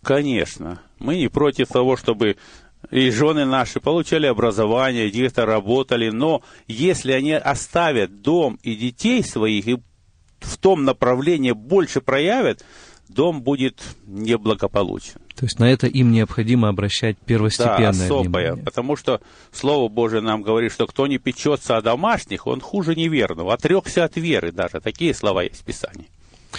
Конечно. Мы не против того, чтобы и жены наши получали образование, где-то работали, но если они оставят дом и детей своих, и в том направлении больше проявят, дом будет неблагополучен. То есть на это им необходимо обращать первостепенное особое, внимание. Потому что Слово Божие нам говорит, что кто не печется о домашних, он хуже неверного, отрекся от веры даже. Такие слова есть в Писании.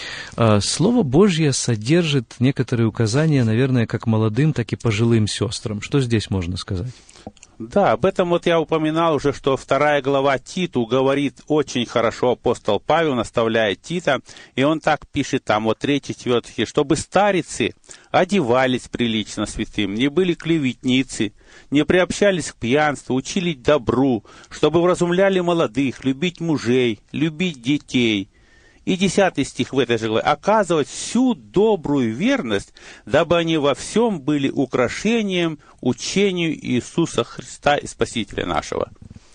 Слово Божье содержит некоторые указания, наверное, как молодым, так и пожилым сестрам. Что здесь можно сказать? Да, об этом вот я упоминал уже, что 2 глава Титу говорит очень хорошо, апостол Павел наставляет Тита, и он так пишет там, вот 3-4 стих, чтобы старицы одевались прилично святым, не были клеветницы, не приобщались к пьянству, учили добру, чтобы вразумляли молодых, любить мужей, любить детей. И 10 стих в этой же главе. Оказывать всю добрую верность, дабы они во всем были украшением учению Иисуса Христа и Спасителя нашего.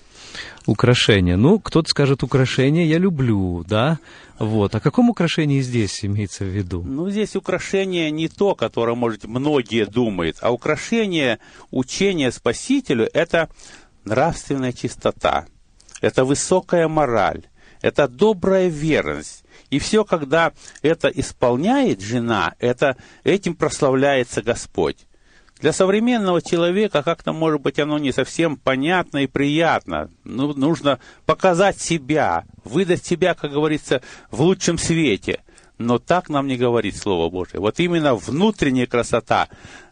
Украшение. Ну, кто-то скажет, украшение я люблю, да? Вот. О каком украшении здесь имеется в виду? Ну, здесь украшение не то, которое, может, многие думают, а украшение учения Спасителю – это нравственная чистота, это высокая мораль, это добрая верность. И все, когда это исполняет жена, этим прославляется Господь. Для современного человека как-то, может быть, оно не совсем понятно и приятно. Ну, нужно показать себя, выдать себя, как говорится, в лучшем свете. Но так нам не говорит Слово Божие. Вот именно внутренняя красота.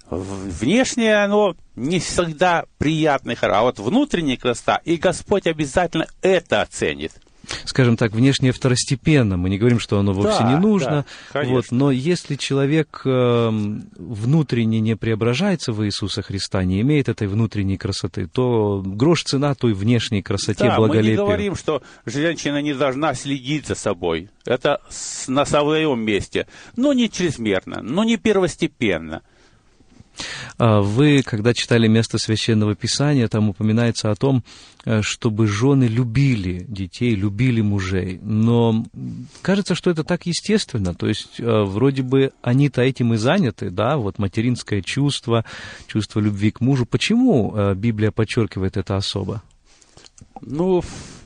Внешнее оно не всегда приятное, а вот внутренняя красота, и Господь обязательно это оценит. Скажем так, внешнее второстепенно. Мы не говорим, что оно вовсе не нужно. Да, вот, но если человек внутренне не преображается в Иисуса Христа, не имеет этой внутренней красоты, то грош цена той внешней красоте, благолепию. Мы не говорим, что женщина не должна следить за собой. Это на своем месте. Но не чрезмерно, но не первостепенно. Вы, когда читали место Священного Писания, там упоминается о том, чтобы жены любили детей, любили мужей. Но кажется, что это так естественно. То есть, вроде бы они-то этим и заняты, да, вот материнское чувство, чувство любви к мужу. Почему Библия подчеркивает это особо? Ну,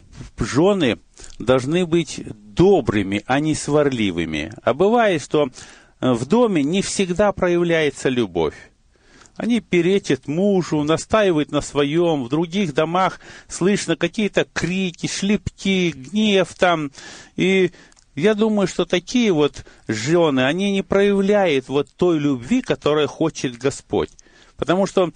жены должны быть добрыми, а не сварливыми. А бывает, что в доме не всегда проявляется любовь. Они перечат мужу, настаивают на своем. В других домах слышно какие-то крики, шлепки, гнев там. И я думаю, что такие вот жены, они не проявляют вот той любви, которую хочет Господь. Потому что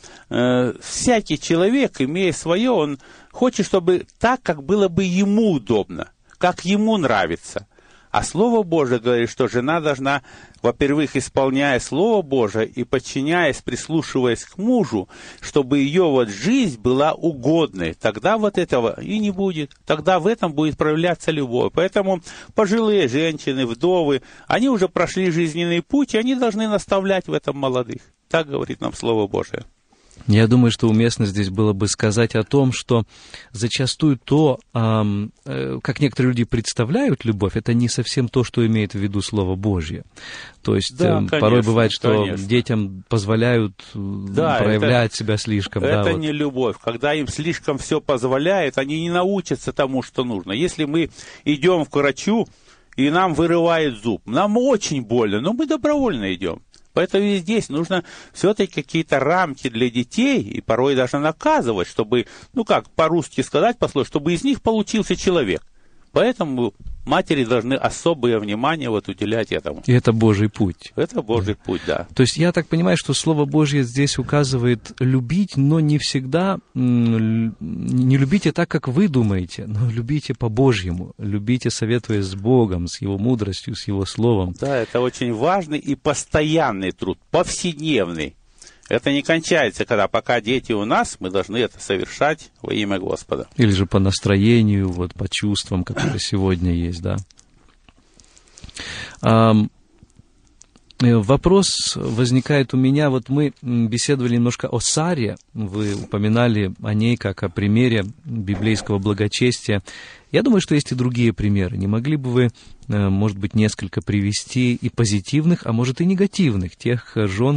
всякий человек, имея свое, он хочет, чтобы так, как было бы ему удобно, как ему нравится. А Слово Божие говорит, что жена должна, во-первых, исполняя Слово Божие и подчиняясь, прислушиваясь к мужу, чтобы ее вот жизнь была угодной. Тогда вот этого и не будет. Тогда в этом будет проявляться любовь. Поэтому пожилые женщины, вдовы, они уже прошли жизненный путь, и они должны наставлять в этом молодых. Так говорит нам Слово Божие. Я думаю, что уместно здесь было бы сказать о том, что зачастую то, как некоторые люди представляют любовь, это не совсем то, что имеет в виду Слово Божье. То есть да, порой бывает, что детям позволяют проявлять себя слишком. Это не любовь. Когда им слишком все позволяет, они не научатся тому, что нужно. Если мы идем к врачу, и нам вырывает зуб, нам очень больно, но мы добровольно идем. Поэтому и здесь нужно все-таки какие-то рамки для детей, и порой даже наказывать, чтобы, ну как по-русски сказать, послушать, чтобы из них получился человек. Поэтому матери должны особое внимание вот уделять этому. И это Божий путь. Это Божий путь, да. То есть я так понимаю, что Слово Божье здесь указывает любить, но не всегда, не любите так, как вы думаете, но любите по-божьему, любите, советуясь с Богом, с Его мудростью, с Его Словом. Да, это очень важный и постоянный труд, повседневный. Это не кончается, когда пока дети у нас, мы должны это совершать во имя Господа. Или же по настроению, вот по чувствам, которые сегодня есть, да. Вопрос возникает у меня, вот мы беседовали немножко о Саре, вы упоминали о ней как о примере библейского благочестия. Я думаю, что есть и другие примеры. Не могли бы вы, может быть, несколько привести и позитивных, а может и негативных, тех жен,